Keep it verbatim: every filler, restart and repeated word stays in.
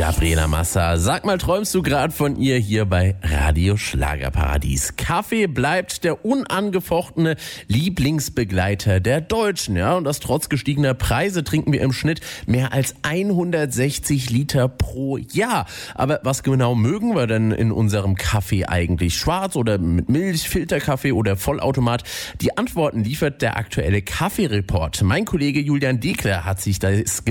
Gabriela Massa. Sag mal, träumst du gerade von ihr hier bei Radio Schlagerparadies? Kaffee bleibt der unangefochtene Lieblingsbegleiter der Deutschen, ja, und das trotz gestiegener Preise trinken wir im Schnitt mehr als hundertsechzig Liter pro Jahr. Aber was genau mögen wir denn in unserem Kaffee eigentlich? Schwarz oder mit Milch, Filterkaffee oder Vollautomat? Die Antworten liefert der aktuelle Kaffee-Report. Mein Kollege Julian Dekler hat sich das